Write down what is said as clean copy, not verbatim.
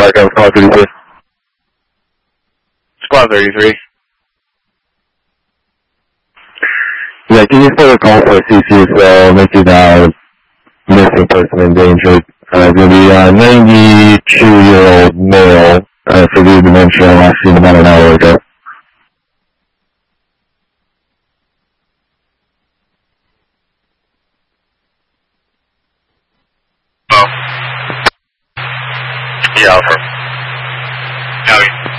Again, Squad 33. Squad 33. Yeah, can you start a call for CC as well? Mention missing person endangered. Going to be a 92-year-old male, severe dementia, last seen about an hour ago. Oh. Yeah, Alpha. County.